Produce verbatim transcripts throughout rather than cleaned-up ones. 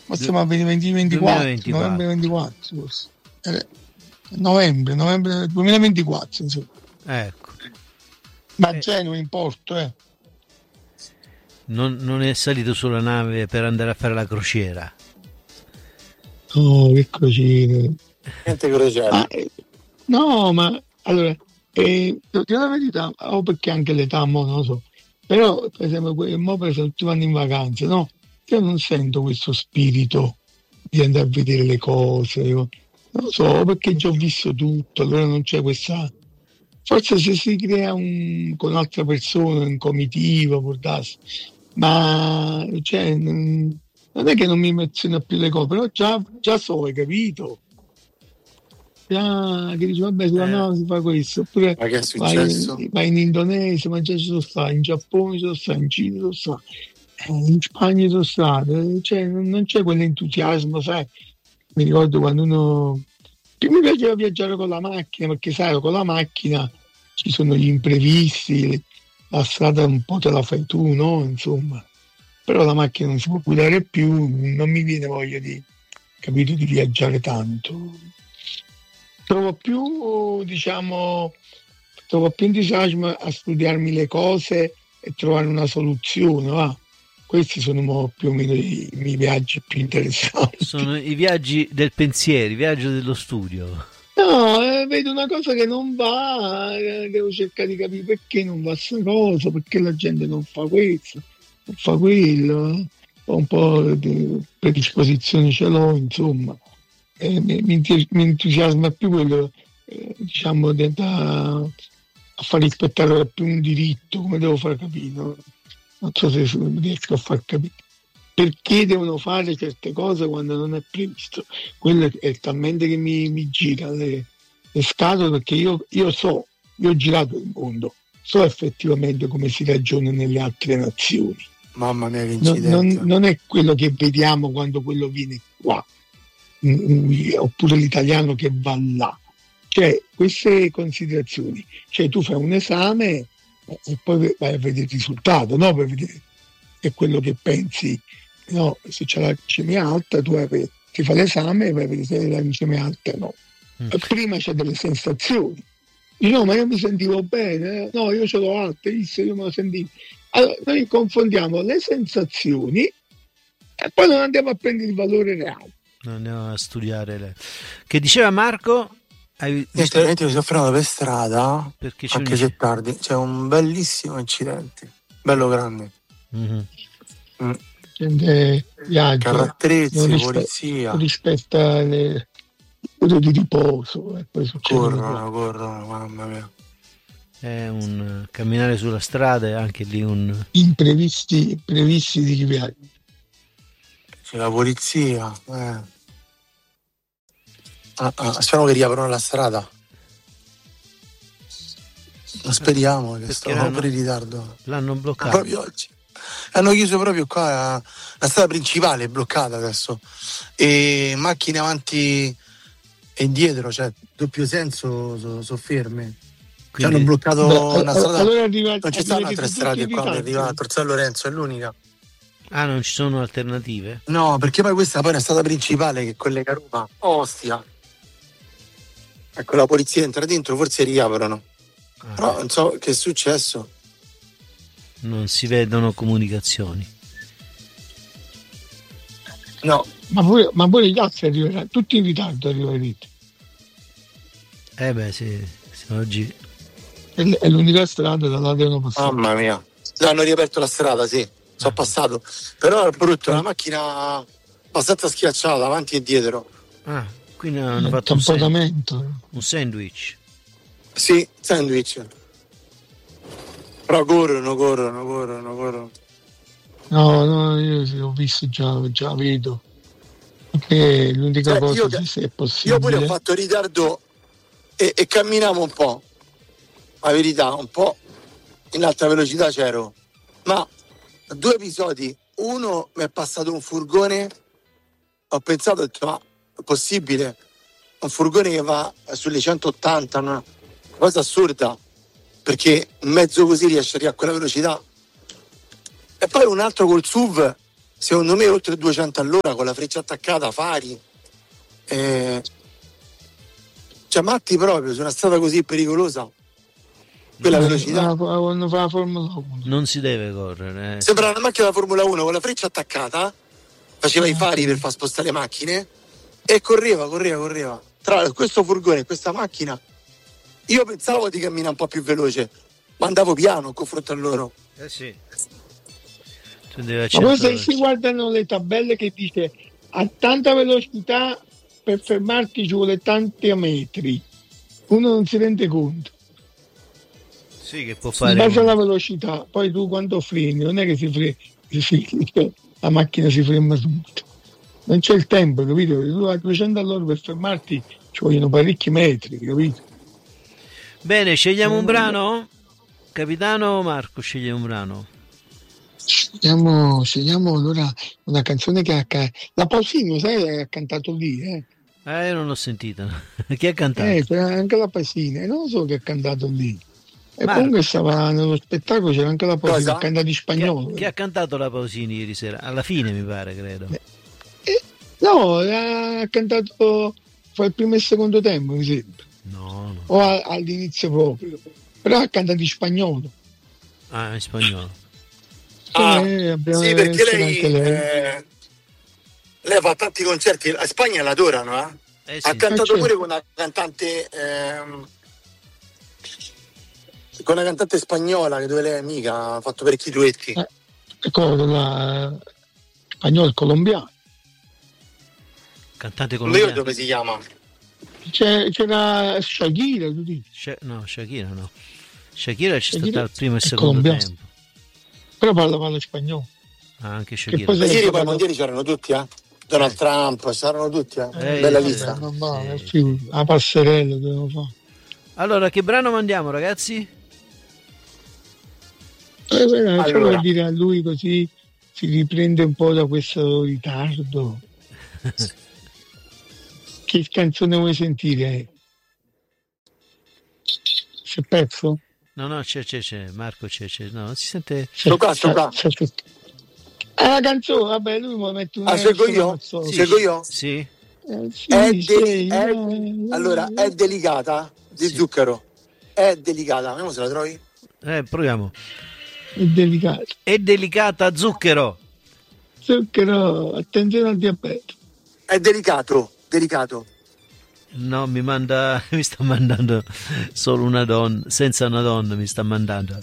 ma siamo a duemilaventiquattro, novembre ventiquattro forse. Eh, novembre, novembre duemilaventiquattro, insomma. Ecco. Ma eh. Genova in porto, eh. Non, non è salito sulla nave per andare a fare la crociera? Oh, che crociera. Niente crociera. Ah, eh, no, ma allora, eh, devo dire la verità, o perché anche l'età, mo non lo so. Però, per esempio, que- mo per esempio, tutti vanno in vacanza, no? Io non sento questo spirito di andare a vedere le cose, non lo so, perché già ho visto tutto, allora non c'è questa. Forse se si crea un, con altre persone, in comitiva, può darsi, ma cioè, non, non è che non mi menziono più le cose, però già, già so, hai capito? Già che dici, vabbè, sulla Eh. nave si fa questo, oppure Ma che è vai, successo? vai in Indonesia, ma già ci sono stato, in Giappone ci sono stato, in Cina ci sono stato, eh, in Spagna ci sono stato, cioè, non, non c'è quell'entusiasmo, sai? Mi ricordo quando uno. Più mi piaceva viaggiare con la macchina, perché sai, con la macchina ci sono gli imprevisti, la strada un po' te la fai tu, no? Insomma, però la macchina non si può guidare più, non mi viene voglia di, capito, di viaggiare tanto. Trovo più, diciamo, trovo più entusiasmo a studiarmi le cose e trovare una soluzione, va? Questi sono mo più o meno i, i miei viaggi più interessanti. Sono i viaggi del pensiero, i viaggi dello studio. No, eh, vedo una cosa che non va, eh, devo cercare di capire perché non va questa cosa, perché la gente non fa questo, non fa quello, eh. Ho un po' di predisposizioni ce l'ho, insomma. Eh, mi, mi entu- mi entusiasma più quello, eh, diciamo, da, da- a far rispettare più un diritto, come devo far capire, no? Non so se riesco a far capire. Perché devono fare certe cose quando non è previsto? Quello è talmente che mi, mi gira le, le scatole, perché io, io so, io ho girato il mondo, so effettivamente come si ragiona nelle altre nazioni. Mamma mia, che Non, non, incidente. non è quello che vediamo quando quello viene qua, mm, mm, oppure l'italiano che va là. Cioè, queste considerazioni, cioè tu fai un esame eh, e poi vai a vedere il risultato, no? Per vedere è quello che pensi. No, se c'è la glicemia alta, tu vai, ti fai l'esame e vai a vedere se la glicemia alta o no. Mm. E prima c'è delle sensazioni. Io, no, ma io mi sentivo bene, eh. No, io ce l'ho alta, io me lo sentivo. Allora, noi confondiamo le sensazioni e poi non andiamo a prendere il valore reale. Non andiamo a studiare le... Che diceva Marco? Hai visto? Niente, mi sono fermato per strada, Perché c'è anche un... se è tardi, c'è un bellissimo incidente, bello grande. Mm-hmm. Mm. Gente viaggia, Carattrezzi, non, rispe- polizia. non rispetta le ore di riposo e poi succedono Corrono, corrono, mamma mia. È un camminare sulla strada, è anche lì un... imprevisti, imprevisti di chi viaggia. C'è la polizia, eh. Ah, ah, speriamo che riaprono la strada. Lo speriamo, che Perché sto l'hanno- proprio in ritardo. l'hanno bloccato. Proprio oggi. Hanno chiuso proprio qua, la strada principale è bloccata adesso. E macchine avanti e indietro, cioè doppio senso, sono so ferme. Ci hanno Quindi bloccato Beh, una strada. allora arriva, Non ci arriva stanno che altre tutti strade in qua, per ritardo. arrivare a Tor San Lorenzo, è l'unica. ah, non ci sono alternative? No, perché poi questa poi è una strada principale che collega Roma. Ostia. Ecco, la polizia entra dentro, forse riaprono. Ah, Però non so che è successo. non si vedono comunicazioni. No, Ma pure, ma pure gli altri arriveranno, tutti in ritardo arriverete. Eh beh, sì, sì, oggi... È, l- è l'unica strada da là devono passare. mamma mia. No, hanno riaperto la strada, sì. Sono Ah. passato. Però è brutto, la macchina abbastanza schiacciata, avanti e dietro. Ah, quindi hanno È fatto un, san- tamponamento. un sandwich. Sì, sandwich. Però corrono, corrono, corrono, corrono. No, no, io sì, ho visto già, già vedo. Perché l'unica Cioè, cosa, io, se, se è io possibile. pure ho fatto ritardo e, e camminavo un po'. La verità, un po' in alta velocità c'ero. Ma due episodi. Uno mi è passato un furgone. Ho pensato, ho detto, ma è possibile? Un furgone che va sulle centottanta, una cosa assurda. Perché un mezzo così riesce a arrivare a quella velocità. E poi un altro col S U V secondo me oltre duecento all'ora con la freccia attaccata, fari. Eh, cioè matti proprio su una strada così pericolosa. Quella No, velocità. quando fa la Formula uno. Non si deve correre. Eh. Sembra una macchina da Formula uno con la freccia attaccata, faceva i fari per far spostare le macchine e correva, correva, correva. Tra questo furgone e questa macchina, io pensavo di camminare un po' più veloce, ma andavo piano in confronto a loro. Eh sì. Tu devi Ma poi se si guardano le tabelle che dice a tanta velocità per fermarti ci vuole tanti metri, uno non si rende conto. Sì, che può In fare. base alla velocità, poi tu quando freni, non è che si freni, la macchina si ferma subito. Non c'è il tempo, capito? Tu a duecento all'ora per fermarti ci vogliono parecchi metri, capito? Bene, scegliamo un brano? Capitano Marco, sceglie un brano. Scegliamo, scegliamo allora una canzone che ha ca- la Pausini, sai, ha cantato lì, eh? Eh, io non l'ho sentita. Chi ha cantato? Eh, anche la Pausini, non so che ha cantato lì. E Marco. comunque stava nello spettacolo, c'era anche la Pausini, Cosa? ha cantato in Chi spagnolo. ha, chi ha cantato la Pausini ieri sera? Alla fine mi pare, credo. Eh, no, ha cantato fra il primo e il secondo tempo, mi sembra. No, no. O a- all'inizio proprio. Però ha cantato in spagnolo. Ah, in spagnolo. Ah, Eh, abbiamo sì, perché c'era lei, anche lei. eh, lei fa tanti concerti, a Spagna l'adorano, eh? Eh sì. Ha cantato Eh, certo. pure con una cantante ehm, con una cantante spagnola che dove lei è amica, ha fatto parecchi duetti. Eh, ecco, la spagnolo colombiano. Cantante Non mi ricordo colombiano. come si chiama. C'è, c'era Shakira, tu dici. Sha- no, Shakira no. Shakira c'è Shakira stata al primo e è secondo colombiana. tempo. Però parla parla spagnolo. Ah, anche Che Shakira. poi Ma se- ieri poi ai mondiali c'erano tutti, eh? Donald Trump, c'erano tutti, eh? Eh, Bella eh, lista. sì. Non va, sì. figurati, la passerella devo fare. Allora, che brano mandiamo, ragazzi? Eh, beh, Allora. solo per dire a lui così si riprende un po' da questo ritardo. Che canzone vuoi sentire? C'è pezzo? No, no, c'è, c'è, c'è. Marco c'è, c'è. No, non si sente. Sto qua, sto qua. C'è- c'è- Ah, la canzone, vabbè, lui mi mette una Ah, scelgo io? canzone. Sì. Scelgo io? Sì? Eh, sì, È sì, deli- è- eh, allora, è delicata di Sì. zucchero. È delicata, vediamo se la trovi. Eh, proviamo. è delicato. È delicata, zucchero. Zucchero, attenzione al diabete. È delicato, delicato. No, mi manda, mi sta mandando solo una donna, senza una donna mi sta mandando.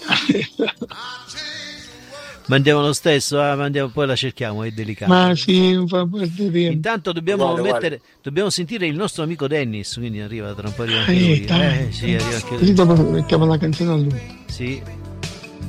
Mandiamo lo stesso, ah, mandiamo, poi la cerchiamo, è delicata. Ma sì, non fa perdere. Intanto dobbiamo Guarda, mettere, dobbiamo sentire il nostro amico Dennis, quindi arriva tra un po' arriva anche Eh, lui. dai. Eh, sì, arriva anche Così lui. dopo mettiamo la canzone a lui. Sì.